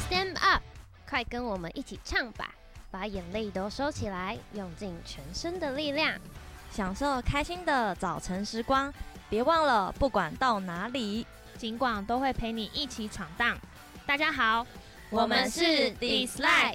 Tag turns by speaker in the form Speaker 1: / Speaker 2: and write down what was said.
Speaker 1: Stand up， 快跟我们一起唱吧！把眼泪都收起来，用尽全身的力量，
Speaker 2: 享受开心的早晨时光。别忘了，不管到哪里，
Speaker 3: 尽管都会陪你一起闯荡。大家好，
Speaker 2: 我们是 Dislike。